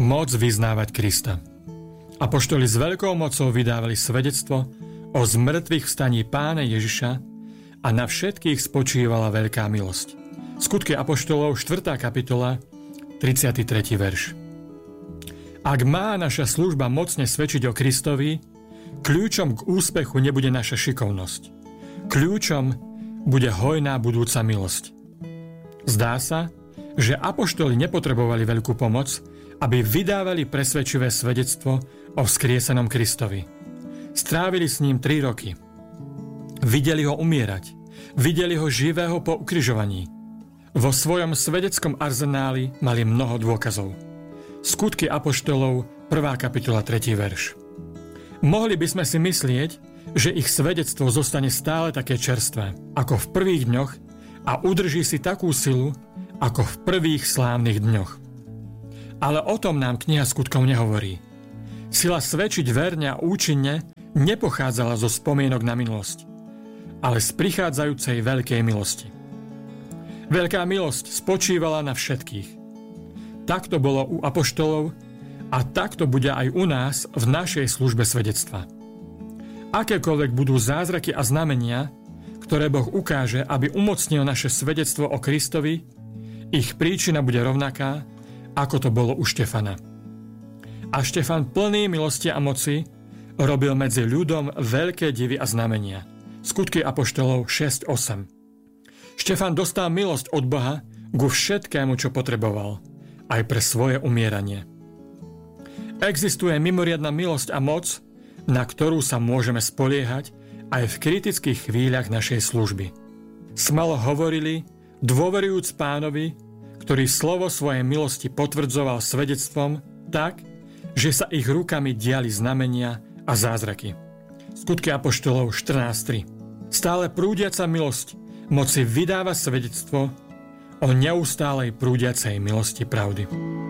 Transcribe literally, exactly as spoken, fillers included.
Moc vyznávať Krista. Apoštoli s veľkou mocou vydávali svedectvo o zmrtvých vstaní Pána Ježiša a na všetkých spočívala veľká milosť. Skutky apoštolov, štvrtá kapitola, tridsiaty tretí verš. Ak má naša služba mocne svedčiť o Kristovi, kľúčom k úspechu nebude naša šikovnosť. Kľúčom bude hojná budúca milosť. Zdá sa, že apoštoli nepotrebovali veľkú pomoc, aby vydávali presvedčivé svedectvo o vzkriesenom Kristovi. Strávili s ním tri roky. Videli ho umierať. Videli ho živého po ukrižovaní. Vo svojom svedeckom arzenáli mali mnoho dôkazov. Skutky apoštolov, prvá kapitola, tretí verš. Mohli by sme si myslieť, že ich svedectvo zostane stále také čerstvé, ako v prvých dňoch a udrží si takú silu, ako v prvých slávnych dňoch. Ale o tom nám kniha Skutkov nehovorí. Sila svedčiť verne a účinne nepochádzala zo spomienok na minulosť, ale z prichádzajúcej veľkej milosti. Veľká milosť spočívala na všetkých. Tak to bolo u apoštolov a tak to bude aj u nás v našej službe svedectva. Akékoľvek budú zázraky a znamenia, ktoré Boh ukáže, aby umocnil naše svedectvo o Kristovi, ich príčina bude rovnaká, ako to bolo u Štefana. A Štefan plný milosti a moci robil medzi ľudom veľké divy a znamenia. Skutky apoštolov šesť osem. Štefan dostal milosť od Boha ku všetkému, čo potreboval, aj pre svoje umieranie. Existuje mimoriadna milosť a moc, na ktorú sa môžeme spoliehať aj v kritických chvíľach našej služby. Smelo hovorili, dôverujúc Pánovi, ktorý slovo svojej milosti potvrdzoval svedectvom tak, že sa ich rukami diali znamenia a zázraky. Skutky apoštolov štrnásť tri. Stále prúdiaca milosť moci vydáva svedectvo o neustálej prúdiacej milosti pravdy.